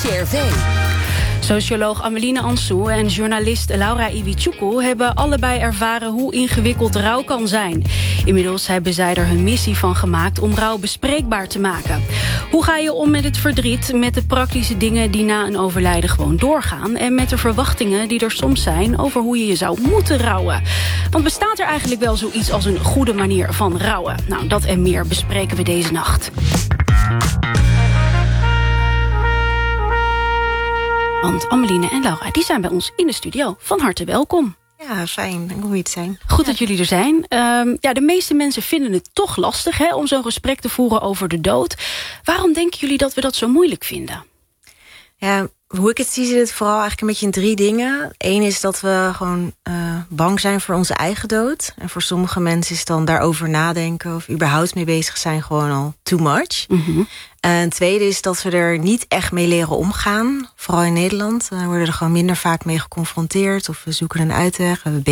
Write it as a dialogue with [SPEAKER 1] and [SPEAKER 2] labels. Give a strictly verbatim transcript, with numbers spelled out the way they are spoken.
[SPEAKER 1] C R V.
[SPEAKER 2] Socioloog Ameline Ansou en journalist Laura Iwichukwu hebben allebei ervaren hoe ingewikkeld rouw kan zijn. Inmiddels hebben zij er hun missie van gemaakt om rouw bespreekbaar te maken. Hoe ga je om met het verdriet, met de praktische dingen die na een overlijden gewoon doorgaan en met de verwachtingen die er soms zijn over hoe je je zou moeten rouwen? Want bestaat er eigenlijk wel zoiets als een goede manier van rouwen? Nou, dat en meer bespreken we deze nacht. Want Ameline en Laura, die zijn bij ons in de studio. Van harte welkom.
[SPEAKER 3] Ja, fijn. Hoe je het zijn.
[SPEAKER 2] Goed dat jullie er zijn. Um, ja, de meeste mensen vinden het toch lastig hè, om zo'n gesprek te voeren over de dood. Waarom denken jullie dat we dat zo moeilijk vinden?
[SPEAKER 3] Ja, hoe ik het zie, zit het vooral eigenlijk een beetje in drie dingen. Eén is dat we gewoon uh, bang zijn voor onze eigen dood. En voor sommige mensen is het dan daarover nadenken of überhaupt mee bezig zijn gewoon al too much. Mm-hmm. En het tweede is dat we er niet echt mee leren omgaan. Vooral in Nederland. We worden er gewoon minder vaak mee geconfronteerd of we zoeken een uitweg. We hebben